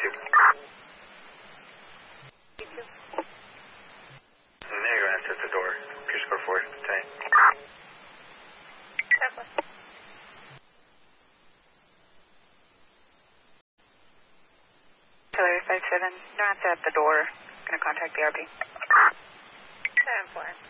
There you go, answer at the door. Pier score 4, tank. Killer 57, no answer at the door. Gonna contact the RP. 7-4.